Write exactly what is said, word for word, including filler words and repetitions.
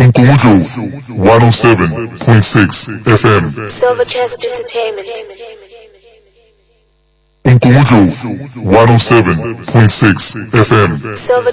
Unkujo one oh seven point six F M. Silverchest Entertainment. Unkujo one oh seven point six F M. Silver